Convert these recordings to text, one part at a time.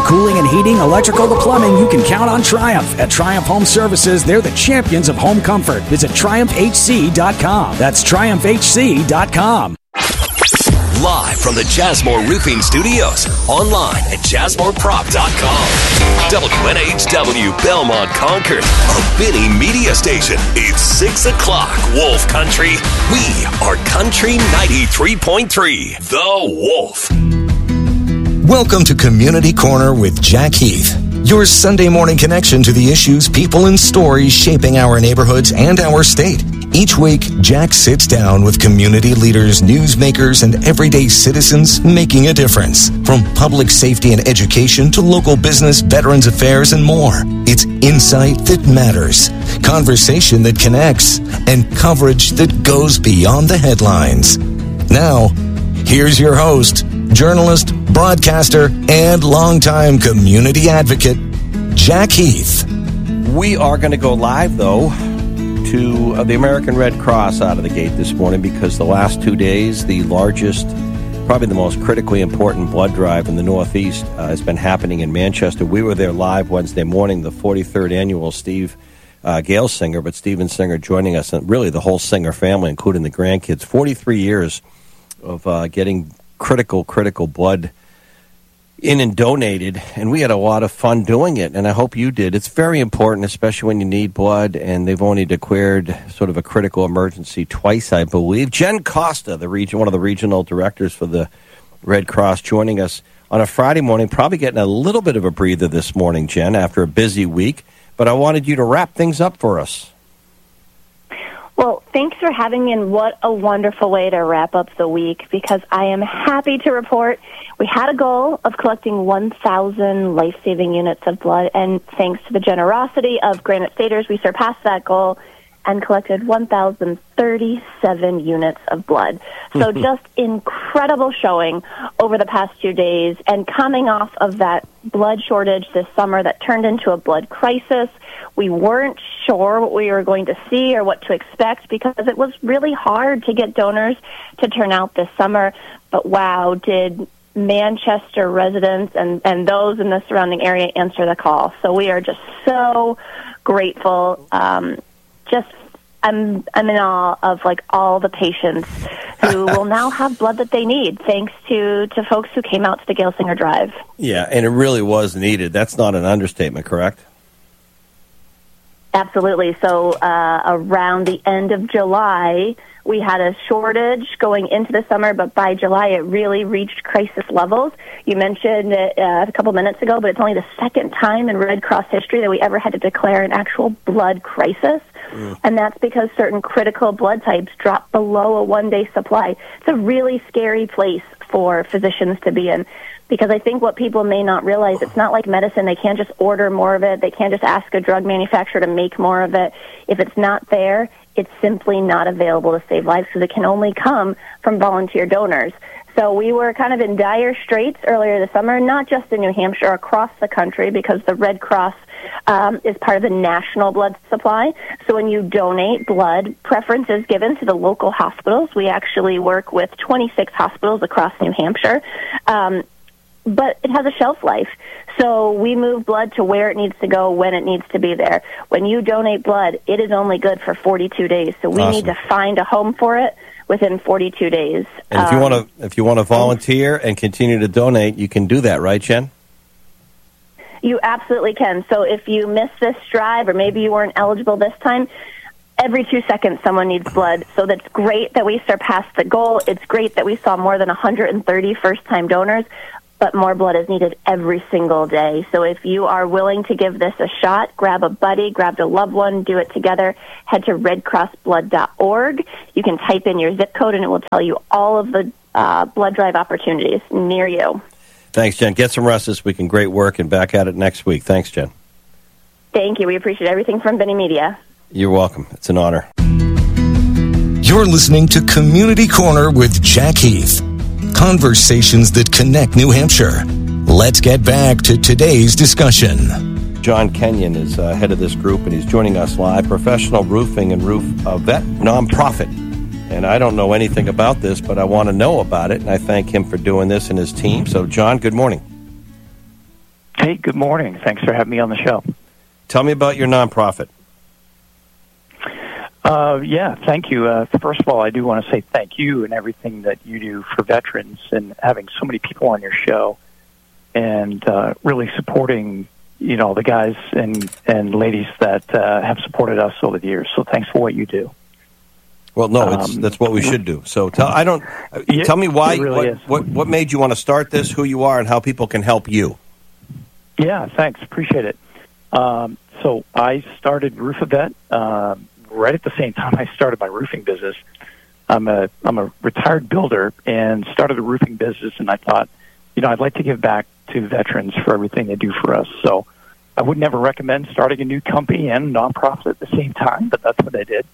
cooling and heating, electrical to plumbing, you can count on Triumph. At Triumph Home Services, they're the champions of home comfort. Visit TriumphHC.com. That's TriumphHC.com. Live from the Jasmore Roofing Studios. Online at JasmoreProp.com. WNHW Belmont Concord, a Vinny media station. It's 6 o'clock, Wolf Country. We are Country 93.3, The Wolf. Welcome to Community Corner with Jack Heath, your Sunday morning connection to the issues, people, and stories shaping our neighborhoods and our state. Each week, Jack sits down with community leaders, newsmakers, and everyday citizens making a difference. From public safety and education to local business, veterans affairs, and more. It's insight that matters, conversation that connects, and coverage that goes beyond the headlines. Now, here's your host, journalist, broadcaster, and longtime community advocate, Jack Heath. We are going to go live, though, to the American Red Cross out of the gate this morning, because the last 2 days, the largest, probably the most critically important blood drive in the Northeast has been happening in Manchester. We were there live Wednesday morning, the 43rd annual Gale Singer, but Steven Singer joining us, and really the whole Singer family, including the grandkids. 43 years of getting critical blood in and donated, and we had a lot of fun doing it, and I hope you did. It's very important, especially when you need blood, and they've only declared sort of a critical emergency twice, I believe. Jen Costa, one of the regional directors for the Red Cross, joining us on a Friday morning, probably getting a little bit of a breather this morning, Jen, after a busy week, but I wanted you to wrap things up for us. Well, thanks for having me, and what a wonderful way to wrap up the week, because I am happy to report we had a goal of collecting 1,000 life-saving units of blood, and thanks to the generosity of Granite Staters, we surpassed that goal and collected 1,037 units of blood. So just incredible showing over the past 2 days, and coming off of that blood shortage this summer that turned into a blood crisis. We weren't sure what we were going to see or what to expect, because it was really hard to get donors to turn out this summer. But wow, did Manchester residents and those in the surrounding area answer the call. So we are just so grateful. I'm in awe of all the patients who will now have blood that they need, thanks to folks who came out to the Gale Singer Drive. Yeah, and it really was needed. That's not an understatement, correct? Absolutely. So around the end of July, we had a shortage going into the summer, but by July it really reached crisis levels. You mentioned it a couple minutes ago, but it's only the second time in Red Cross history that we ever had to declare an actual blood crisis. And that's because certain critical blood types drop below a one-day supply. It's a really scary place for physicians to be in, because I think what people may not realize, it's not like medicine. They can't just order more of it. They can't just ask a drug manufacturer to make more of it. If it's not there, it's simply not available to save lives, because it can only come from volunteer donors. So we were kind of in dire straits earlier this summer, not just in New Hampshire, across the country, because the Red Cross is part of the national blood supply. So when you donate blood, preference is given to the local hospitals. We actually work with 26 hospitals across New Hampshire. But it has a shelf life. So we move blood to where it needs to go when it needs to be there. When you donate blood, it is only good for 42 days. So we need to find a home for it within 42 days. And if you want to volunteer and continue to donate, you can do that, right, Jen? You absolutely can. So if you miss this drive, or maybe you weren't eligible this time, every 2 seconds someone needs blood. So that's great that we surpassed the goal. It's great that we saw more than 130 first-time donors, but more blood is needed every single day. So if you are willing to give this a shot, grab a buddy, grab a loved one, do it together. Head to redcrossblood.org. You can type in your zip code, and it will tell you all of the blood drive opportunities near you. Thanks, Jen. Get some rest this week, and great work, and back at it next week. Thanks, Jen. Thank you. We appreciate everything from Vinny Media. You're welcome. It's an honor. You're listening to Community Corner with Jack Heath. Conversations that connect New Hampshire. Let's get back to today's discussion. John Kenyon is head of this group, and he's joining us live. Professional Roofing and Roof Vet nonprofit. And I don't know anything about this, but I want to know about it, and I thank him for doing this and his team. So, John, good morning. Hey, Hey, good morning. Thanks for having me on the show. Tell me about your nonprofit. Yeah, thank you. First of all, I do want to say thank you and everything that you do for veterans and having so many people on your show and really supporting, the guys and ladies that have supported us over the years. So thanks for what you do. Well, no, that's what we should do. So tell me why, really what made you want to start this, who you are, and how people can help you. Yeah, thanks. Appreciate it. So I started Roof-A-Vet right at the same time I started my roofing business. I'm a retired builder and started a roofing business, and I thought, I'd like to give back to veterans for everything they do for us. So I would never recommend starting a new company and nonprofit at the same time, but that's what I did.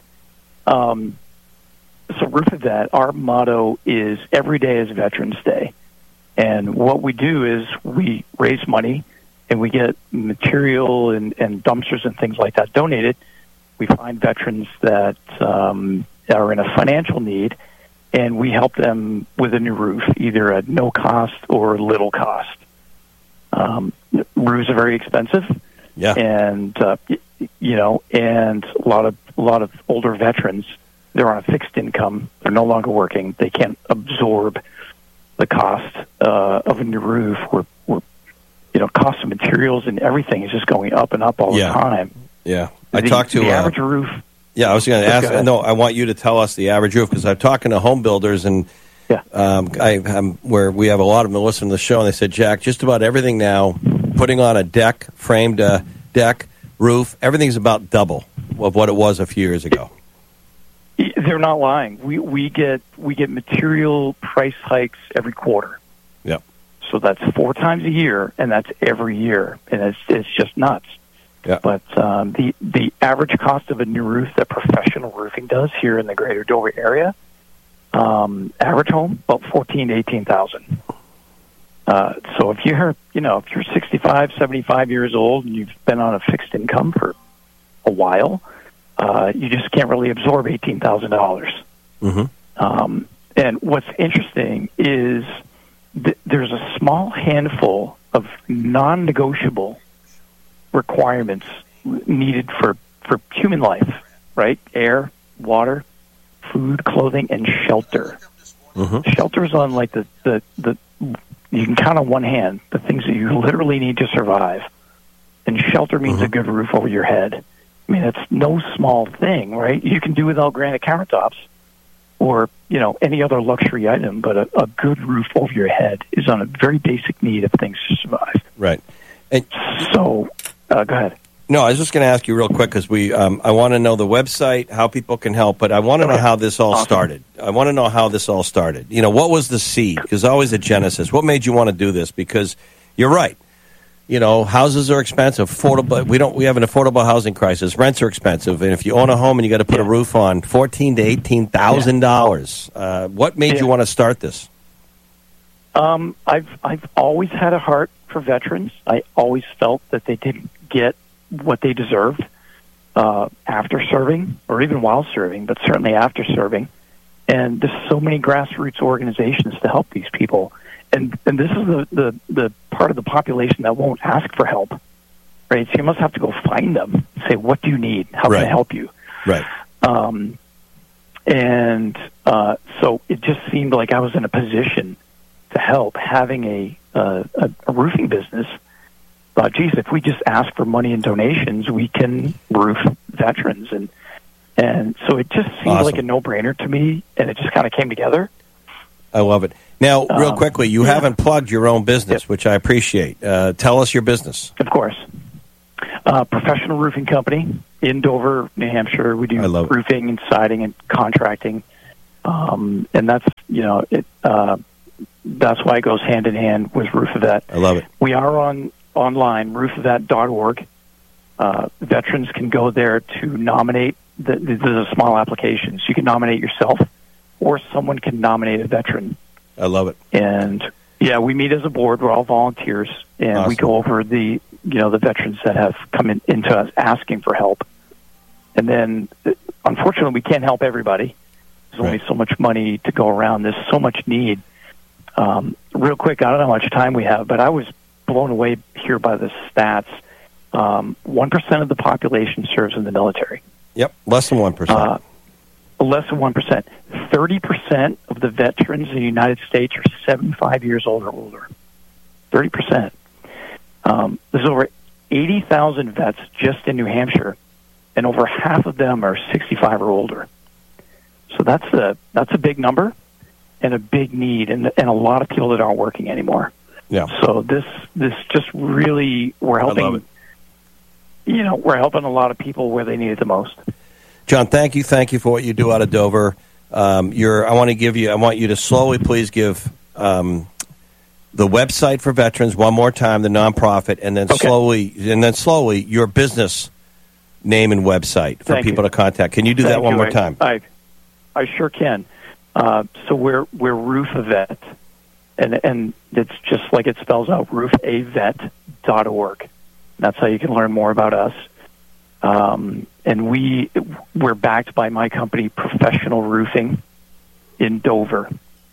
So Roof-A-Vet, our motto is every day is Veterans Day. And what we do is we raise money and we get material and dumpsters and things like that donated. We find veterans that are in a financial need, and we help them with a new roof, either at no cost or little cost. Roofs are very expensive, and and a lot of older veterans, they're on a fixed income. They're no longer working. They can't absorb the cost of a new roof. Cost of materials and everything is just going up and up all the time. Yeah. I talked to the average roof. Yeah, I was going to ask. No, I want you to tell us the average roof because I'm talking to home builders, and I'm where we have a lot of them listen to the show, and they said, Jack, just about everything now, putting on a deck, framed deck, roof, everything's about double of what it was a few years ago. They're not lying. We get material price hikes every quarter. Yep. So that's 4 times a year, and that's every year, and it's just nuts. Yeah. But the average cost of a new roof that Professional Roofing does here in the Greater Dover area, average home about $14,000 to $18,000. So if you're 65, 75 years old and you've been on a fixed income for a while, you just can't really absorb $18,000. Mm-hmm. And what's interesting is there's a small handful of non-negotiable requirements needed for human life, right? Air, water, food, clothing, and shelter. Mm-hmm. Shelter's on like the you can count on one hand the things that you literally need to survive. And shelter means a good roof over your head. I mean, it's no small thing, right? You can do without granite countertops or, any other luxury item, but a good roof over your head is on a very basic need of things to survive. Right. And so, go ahead. No, I was just going to ask you real quick because I want to know the website, how people can help, but I want to know how this all started. I want to know how this all started. What was the seed? Because always a genesis. What made you want to do this? Because you're right. Houses are expensive. Affordable. We have an affordable housing crisis. Rents are expensive, and if you own a home and you got to put a roof on, $14,000 to $18,000. What made you want to start this? I've always had a heart for veterans. I always felt that they didn't get what they deserved after serving, or even while serving, but certainly after serving. And there's so many grassroots organizations to help these people. And this is the part of the population that won't ask for help, right? So you must have to go find them, say, what do you need? How can I help you? Right. So it just seemed like I was in a position to help, having a roofing business. Geez, if we just ask for money and donations, we can roof veterans. And so it just seemed like a no-brainer to me, and it just kind of came together. I love it. Now, real quickly, you haven't plugged your own business, which I appreciate. Tell us your business. Of course. Professional Roofing Company in Dover, New Hampshire. We do roofing and siding and contracting. And that's, that's why it goes hand in hand with Roof-A-Vet. I love it. We are online, roofavet.org. Veterans can go there to nominate. There's a small application. So you can nominate yourself, or someone can nominate a veteran. I love it. And we meet as a board. We're all volunteers, and we go over the veterans that have come into us asking for help. And then, unfortunately, we can't help everybody. There's only so much money to go around. There's so much need. Real quick, I don't know how much time we have, but I was blown away here by the stats. 1% of the population serves in the military. Yep, less than 1%. Less than 1%. 30% of the veterans in the United States are 75 years old or older. 30%. There's over 80,000 vets just in New Hampshire, and over half of them are 65 or older. So that's a big number and a big need, and a lot of people that aren't working anymore. Yeah. So this just really, we're helping. I love it. We're helping a lot of people where they need it the most. John, thank you for what you do out of Dover. I want you to slowly, please give the website for veterans one more time, the nonprofit, and then slowly your business name and website for people to contact. Can you do that one more time? I sure can. So we're Roof a Vet, and it's just like it spells out, roofavet.org. That's how you can learn more about us. And we're backed by my company, Professional Roofing, in Dover.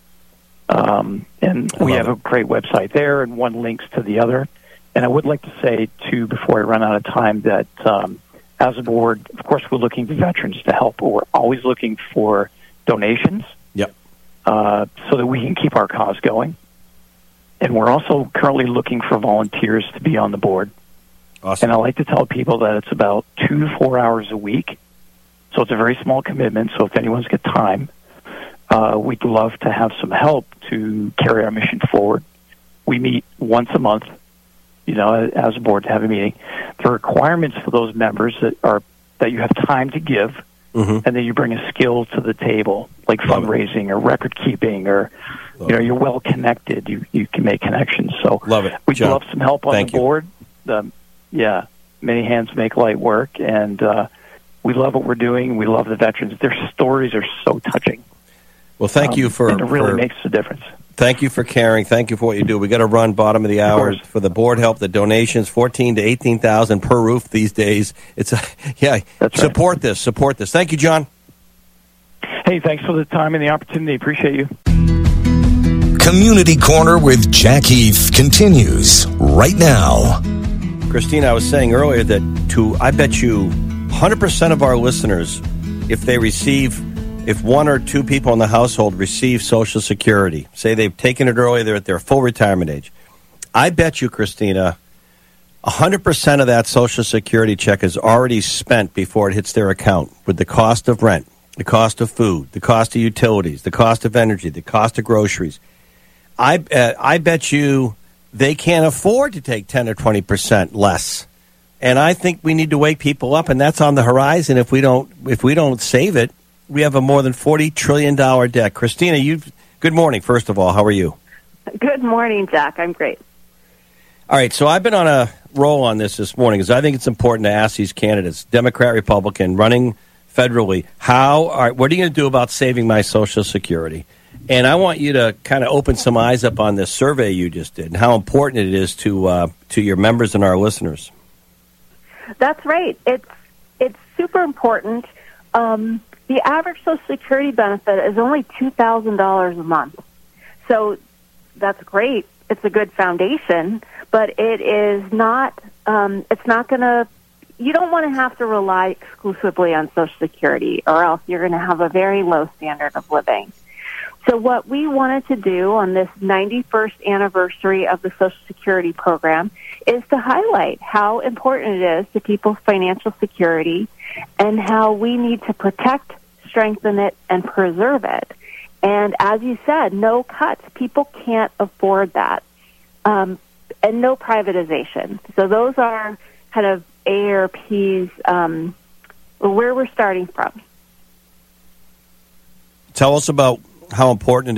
And we have a great website there, and one links to the other. And I would like to say, too, before I run out of time, that as a board, of course, we're looking for veterans to help, but we're always looking for donations. Yep. So that we can keep our cause going. And we're also currently looking for volunteers to be on the board. Awesome. And I like to tell people that it's about 2 to 4 hours a week. So it's a very small commitment. So if anyone's got time, we'd love to have some help to carry our mission forward. We meet once a month, as a board to have a meeting. The requirements for those members that you have time to give, and then you bring a skill to the table, like fundraising or record keeping, or you're well connected. You can make connections. So love it. We'd love some help on the board. Many hands make light work, and we love what we're doing. We love the veterans. Their stories are so touching. Well, thank you for... And it really makes a difference. Thank you for caring. Thank you for what you do. We got to run bottom of the hour for the board help. The donations, $14,000 to $18,000 per roof these days. That's support right. this. Support this. Thank you, John. Hey, thanks for the time and the opportunity. Appreciate you. Community Corner with Jack Heath continues right now. Christina, I was saying earlier that I bet you 100% of our listeners, if one or two people in the household receive Social Security, say they've taken it early, they're at their full retirement age, I bet you, Christina, 100% of that Social Security check is already spent before it hits their account with the cost of rent, the cost of food, the cost of utilities, the cost of energy, the cost of groceries. I bet you they can't afford to take 10 or 20% less. And I think we need to wake people up, and that's on the horizon. If we don't save it, we have a more than $40 trillion debt. Christina, good morning, first of all. How are you? Good morning, Jack. I'm great. All right, so I've been on a roll on this morning because I think it's important to ask these candidates, Democrat, Republican, running federally, what are you going to do about saving my Social Security? And I want you to kind of open some eyes up on this survey you just did and how important it is to your members and our listeners. That's right. It's super important. The average Social Security benefit is only $2,000 a month. So that's great. It's a good foundation, but it is not, it's not going to, you don't want to have to rely exclusively on Social Security, or else you're going to have a very low standard of living. So what we wanted to do on this 91st anniversary of the Social Security program is to highlight how important it is to people's financial security and how we need to protect, strengthen it, and preserve it. And as you said, no cuts. People can't afford that. And no privatization. So those are kind of AARP's, where we're starting from. Tell us about how important it is